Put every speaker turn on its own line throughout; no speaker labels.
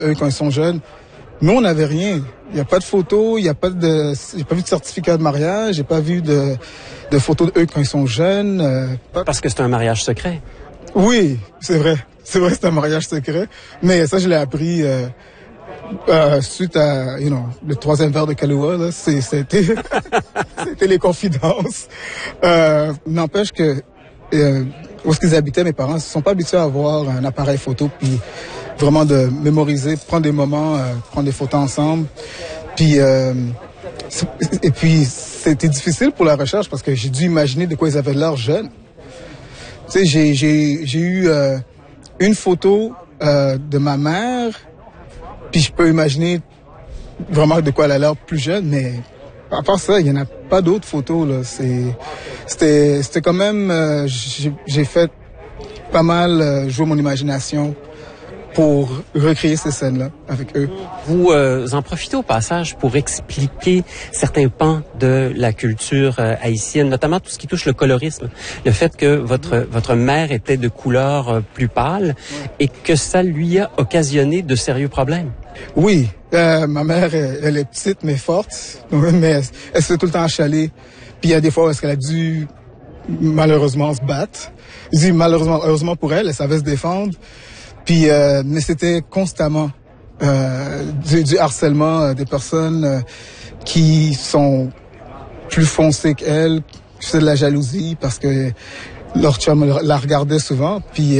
eux, quand ils sont jeunes. Nous, on n'avait rien. Il n'y a pas de photos, j'ai pas vu de certificat de mariage, j'ai pas vu de photos d'eux quand ils sont jeunes.
Parce que c'est un mariage secret.
Oui, c'est vrai. C'est vrai, c'est un mariage secret. Mais ça, je l'ai appris suite à, le 3e verre de Kahlua, là. C'était les confidences. N'empêche que où est-ce qu'ils habitaient, mes parents ne se sont pas habitués à avoir un appareil photo, puis vraiment de mémoriser, prendre des moments, prendre des photos ensemble. Puis et puis c'était difficile pour la recherche parce que j'ai dû imaginer de quoi ils avaient l'air jeunes. Tu sais, j'ai eu une photo de ma mère, puis je peux imaginer vraiment de quoi elle a l'air plus jeune, mais à part ça, il y en a pas d'autres photos là. C'était quand même, j'ai fait pas mal jouer mon imagination pour recréer ces scènes-là avec eux.
Vous en profitez au passage pour expliquer certains pans de la culture haïtienne, notamment tout ce qui touche le colorisme. Le fait que votre mère était de couleur plus pâle et que ça lui a occasionné de sérieux problèmes.
Oui, ma mère, elle est petite mais forte, mais elle se fait tout le temps achaler. Puis il y a des fois où est-ce qu'elle a dû malheureusement se battre. Je dis malheureusement, heureusement pour elle, elle savait se défendre. Puis, mais c'était constamment du harcèlement des personnes qui sont plus foncées qu'elle, qui faisaient de la jalousie parce que leur chum la regardait souvent. Puis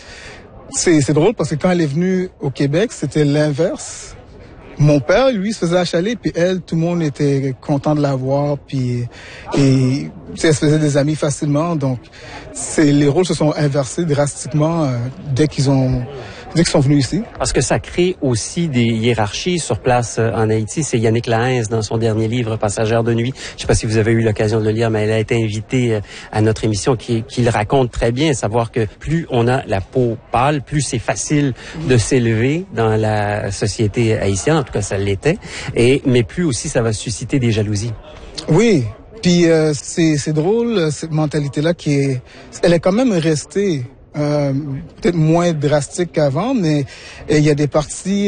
c'est drôle parce que quand elle est venue au Québec, c'était l'inverse. Mon père, lui, se faisait achaler, puis elle, tout le monde était content de la voir, puis elle se faisait des amis facilement. Donc, les rôles se sont inversés drastiquement dès qu'ils sont venus ici.
Parce que ça crée aussi des hiérarchies sur place en Haïti. C'est Yannick Lahaens dans son dernier livre, Passagère de nuit. Je sais pas si vous avez eu l'occasion de le lire, mais elle a été invitée à notre émission qui le raconte très bien, savoir que plus on a la peau pâle, plus c'est facile de s'élever dans la société haïtienne. En tout cas, ça l'était. Mais plus aussi, ça va susciter des jalousies.
Oui. Puis c'est drôle, cette mentalité-là elle est quand même restée. Peut-être moins drastique qu'avant, mais il y a des parties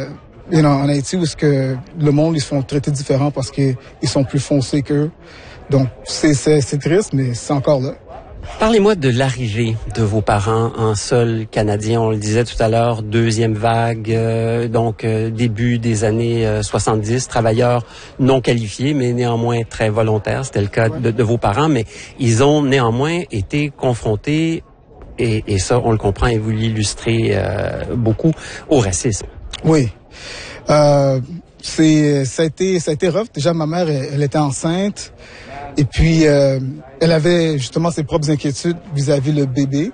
en Haïti où que le monde, ils se font traiter différents parce qu'ils sont plus foncés qu'eux. Donc, c'est triste, mais c'est encore là.
Parlez-moi de l'arrivée de vos parents en sol canadien. On le disait tout à l'heure, deuxième vague, début des années 70, travailleurs non qualifiés, mais néanmoins très volontaires. C'était le cas de vos parents, mais ils ont néanmoins été confrontés, et ça, on le comprend et vous l'illustrez beaucoup, au racisme.
Oui. Ça a été rough. Déjà, ma mère, elle était enceinte. Et puis, elle avait justement ses propres inquiétudes vis-à-vis le bébé.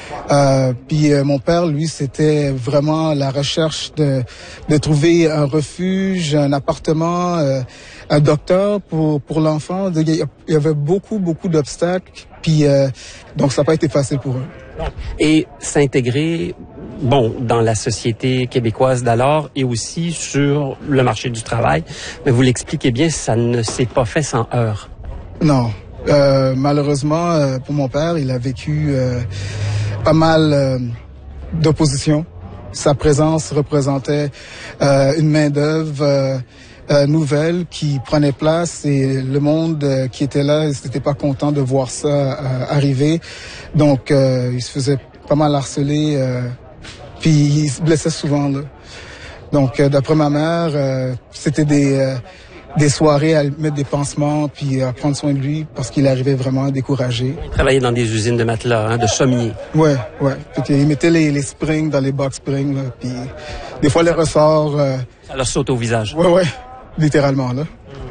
Puis mon père, lui, c'était vraiment la recherche de trouver un refuge, un appartement, un docteur pour l'enfant. Il y avait beaucoup d'obstacles. Puis donc, ça n'a pas été facile pour eux.
Et s'intégrer, dans la société québécoise d'alors et aussi sur le marché du travail. Mais vous l'expliquez bien, ça ne s'est pas fait sans heurts.
Non. Malheureusement, pour mon père, il a vécu pas mal d'opposition. Sa présence représentait une main-d'œuvre nouvelle qui prenait place et le monde qui était là, n'était pas content de voir ça arriver. Donc, il se faisait pas mal harceler, puis il se blessait souvent, là. Donc, d'après ma mère, c'était des soirées à mettre des pansements puis à prendre soin de lui parce qu'il arrivait vraiment découragé.
Il travaillait dans des usines de matelas, de sommiers.
Ouais. Puis il mettait les springs dans les box springs, là, puis des fois les ressorts.
Ça leur saute au visage.
Ouais, littéralement, là.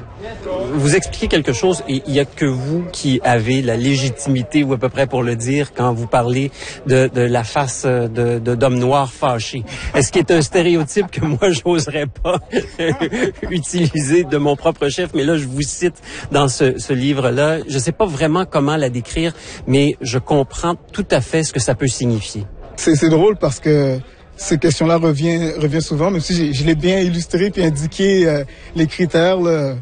Vous expliquez quelque chose et il y a que vous qui avez la légitimité ou à peu près pour le dire quand vous parlez de la face d'homme noir fâché. Est-ce qu'il est un stéréotype que moi j'oserais pas utiliser de mon propre chef, mais là je vous cite dans ce livre-là. Je sais pas vraiment comment la décrire, mais je comprends tout à fait ce que ça peut signifier.
C'est drôle parce que ces questions-là revient souvent, même si je l'ai bien illustré puis indiqué les critères là.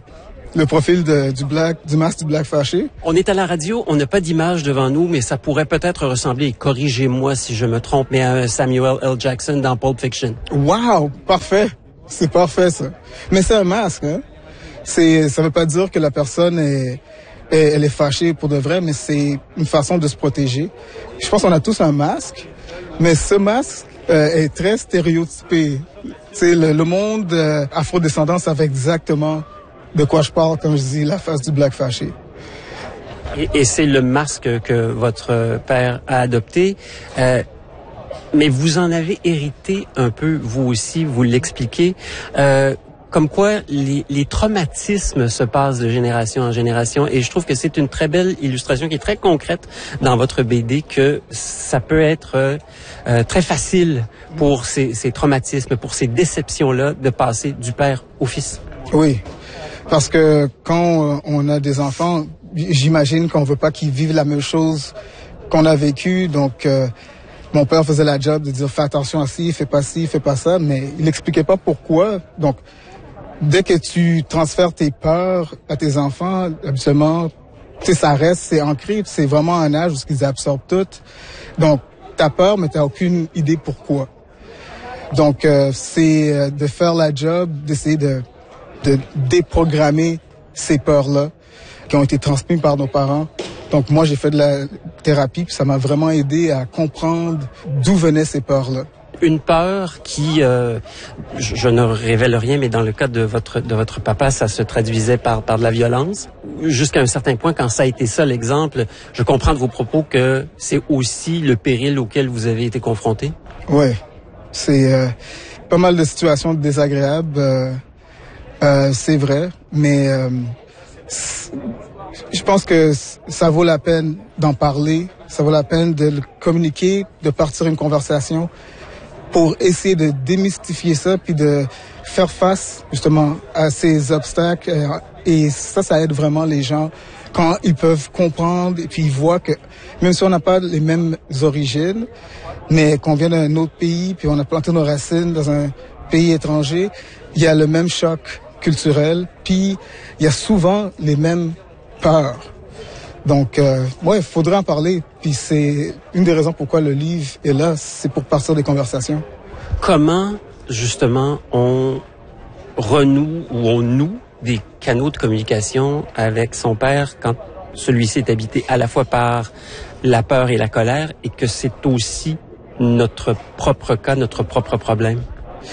le profil du masque du black fâché.
On est à la radio, on n'a pas d'image devant nous, mais ça pourrait peut-être ressembler, et corrigez-moi si je me trompe, mais à Samuel L. Jackson dans Pulp Fiction.
Wow, parfait. C'est parfait, ça. Mais c'est un masque, hein. Ça veut pas dire que la personne elle est fâchée pour de vrai, mais c'est une façon de se protéger. Je pense qu'on a tous un masque, mais ce masque est très stéréotypé. C'est le monde afrodescendant savait exactement de quoi je parle quand je dis la face du black fâché.
Et c'est le masque que votre père a adopté. Mais vous en avez hérité un peu, vous aussi, vous l'expliquez. Comme quoi les traumatismes se passent de génération en génération, et je trouve que c'est une très belle illustration qui est très concrète dans votre BD, que ça peut être très facile pour ces traumatismes, pour ces déceptions-là, de passer du père au fils.
Oui, parce que quand on a des enfants, j'imagine qu'on veut pas qu'ils vivent la même chose qu'on a vécu, donc mon père faisait la job de dire fais attention à ci, fais pas ça, mais il expliquait pas pourquoi. Donc dès que tu transfères tes peurs à tes enfants, habituellement, ça reste, c'est ancré, c'est vraiment un âge où ils absorbent tout. Donc, t'as peur, mais t'as aucune idée pourquoi. Donc, c'est de faire la job, d'essayer de déprogrammer ces peurs-là qui ont été transmises par nos parents. Donc, moi, j'ai fait de la thérapie, puis ça m'a vraiment aidé à comprendre d'où venaient ces peurs-là.
Une peur qui, je ne révèle rien, mais dans le cas de votre papa, ça se traduisait par de la violence. Jusqu'à un certain point, quand ça a été ça l'exemple, je comprends de vos propos que c'est aussi le péril auquel vous avez été confronté.
Oui, c'est pas mal de situations désagréables, c'est vrai, mais je pense que ça vaut la peine d'en parler, ça vaut la peine de le communiquer, de partir une conversation, pour essayer de démystifier ça, puis de faire face justement à ces obstacles. Et ça aide vraiment les gens quand ils peuvent comprendre et puis ils voient que même si on n'a pas les mêmes origines, mais qu'on vient d'un autre pays, puis on a planté nos racines dans un pays étranger, il y a le même choc culturel, puis il y a souvent les mêmes peurs. Donc, ouais, il faudrait en parler. Puis c'est une des raisons pourquoi le livre est là, c'est pour partir des conversations.
Comment, justement, on renoue ou on noue des canaux de communication avec son père quand celui-ci est habité à la fois par la peur et la colère, et que c'est aussi notre propre cas, notre propre problème?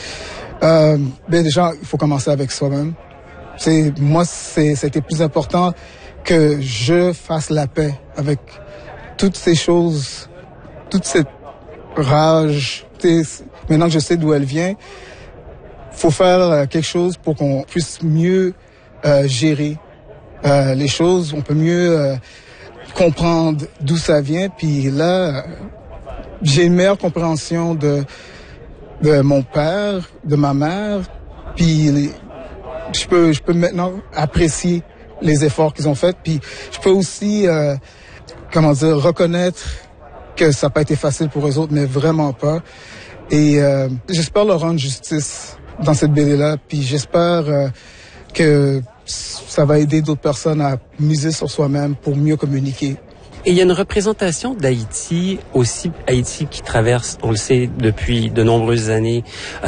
Déjà, il faut commencer avec soi-même. C'était plus important que je fasse la paix avec toutes ces choses, toute cette rage. Maintenant que je sais d'où elle vient, faut faire quelque chose pour qu'on puisse mieux gérer les choses. On peut mieux comprendre d'où ça vient. Puis là, j'ai une meilleure compréhension de mon père, de ma mère. Puis je peux maintenant apprécier les efforts qu'ils ont faits, puis je peux aussi, reconnaître que ça n'a pas été facile pour eux autres, mais vraiment pas. Et j'espère leur rendre justice dans cette BD-là, puis j'espère que ça va aider d'autres personnes à miser sur soi-même pour mieux communiquer.
Et il y a une représentation d'Haïti aussi, Haïti qui traverse, on le sait, depuis de nombreuses années,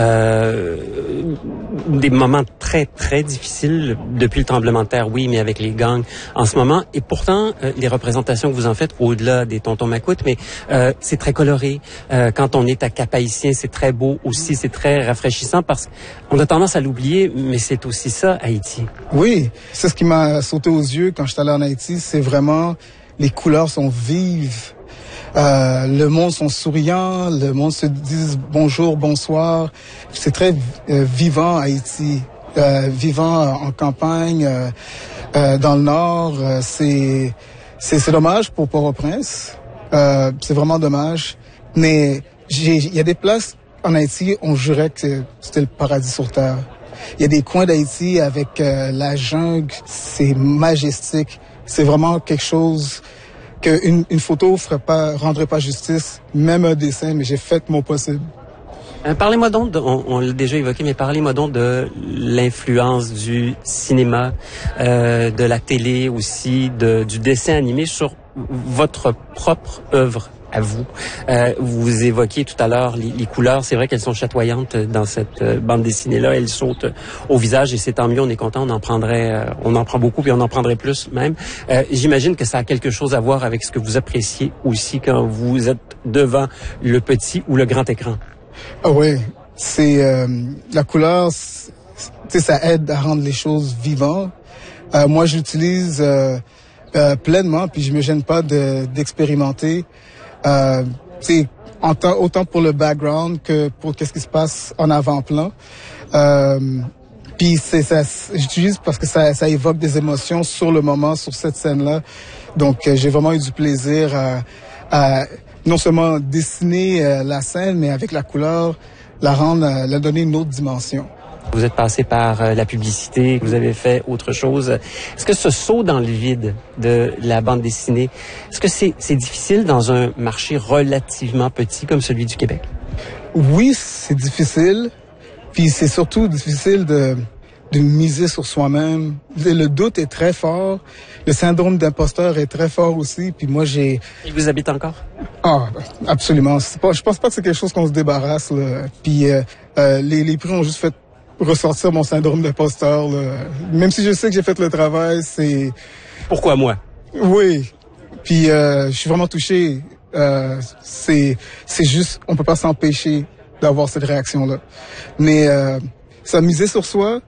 des moments très, très difficiles, depuis le tremblement de terre, oui, mais avec les gangs en ce moment. Et pourtant, les représentations que vous en faites, au-delà des tontons macoutes, mais c'est très coloré. Quand on est à Cap-Haïtien, c'est très beau aussi, c'est très rafraîchissant, parce qu'on a tendance à l'oublier, mais c'est aussi ça, Haïti.
Oui, c'est ce qui m'a sauté aux yeux quand j'étais allé en Haïti, c'est vraiment... Les couleurs sont vives, le monde sont souriants, le monde se dit bonjour, bonsoir. C'est très vivant Haïti, vivant en campagne, dans le nord. C'est dommage pour Port-au-Prince, c'est vraiment dommage. Mais il y a des places en Haïti, on jurait que c'était le paradis sur terre. Il y a des coins d'Haïti avec la jungle, c'est majestique. C'est vraiment quelque chose qu'une photo rendrait pas justice, même un dessin, mais j'ai fait mon possible.
Parlez-moi donc, on l'a déjà évoqué, mais parlez-moi donc de l'influence du cinéma, de la télé aussi, du dessin animé sur votre propre œuvre à vous. Vous évoquiez tout à l'heure les couleurs. C'est vrai qu'elles sont chatoyantes dans cette bande dessinée-là. Elles sautent au visage et c'est tant mieux. On est content. On en prend beaucoup puis on en prendrait plus même. J'imagine que ça a quelque chose à voir avec ce que vous appréciez aussi quand vous êtes devant le petit ou le grand écran.
Ah oui, c'est la couleur. Ça aide à rendre les choses vivantes. Moi, j'utilise pleinement puis je me gêne pas d'expérimenter. Autant pour le background que pour qu'est-ce qui se passe en avant-plan. Puis j'utilise parce que ça évoque des émotions sur le moment, sur cette scène-là. Donc j'ai vraiment eu du plaisir à non seulement dessiner la scène, mais avec la couleur, la donner une autre dimension.
Vous êtes passé par la publicité, vous avez fait autre chose. Est-ce que ce saut dans le vide de la bande dessinée, est-ce que c'est difficile dans un marché relativement petit comme celui du Québec?
Oui, c'est difficile. Puis c'est surtout difficile de miser sur soi-même. Le doute est très fort. Le syndrome d'imposteur est très fort aussi. Puis moi,
Il vous habite encore?
Ah, absolument. Je pense pas que c'est quelque chose qu'on se débarrasse, là. Puis les prix ont juste fait ressortir mon syndrome d'imposteur, là. Même si je sais que j'ai fait le travail, c'est...
Pourquoi moi?
Oui. Puis je suis vraiment touché. C'est juste, on peut pas s'empêcher d'avoir cette réaction-là. Mais ça miser sur soi,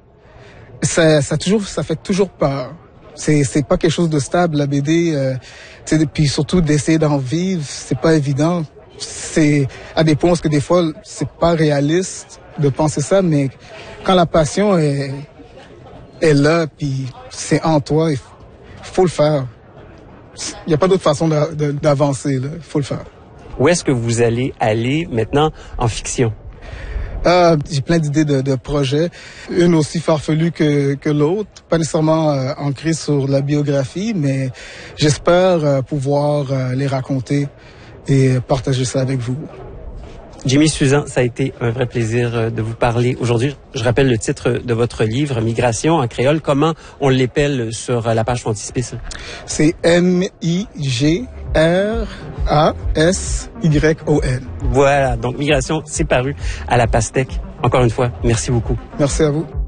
ça fait toujours peur. C'est pas quelque chose de stable, la BD. Puis surtout d'essayer d'en vivre, c'est pas évident. C'est à des points où des fois c'est pas réaliste de penser ça, mais quand la passion est là, puis c'est en toi, il faut le faire. Il n'y a pas d'autre façon d'avancer, là. Il faut le faire.
Où est-ce que vous allez aller maintenant en fiction?
J'ai plein d'idées de projets, une aussi farfelue que l'autre, pas nécessairement ancrée sur la biographie, mais j'espère pouvoir les raconter et partager ça avec vous.
Jimmy Suzan, ça a été un vrai plaisir de vous parler aujourd'hui. Je rappelle le titre de votre livre, Migration en créole. Comment on l'épelle sur la page frontispice?
C'est MIGRASYON.
Voilà, donc Migration, c'est paru à la Pastèque. Encore une fois, merci beaucoup.
Merci à vous.